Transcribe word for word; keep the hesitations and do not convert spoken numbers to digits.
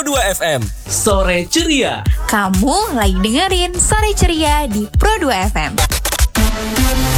Pro dua F M. Sore ceria. Kamu lagi dengerin Sore Ceria di Pro dua F M.